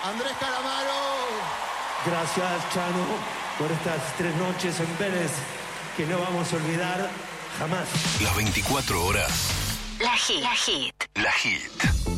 Andrés Calamaro. Gracias, Chano, por estas 3 noches en Vélez que no vamos a olvidar jamás. Las 24 horas. La Hit. La Hit.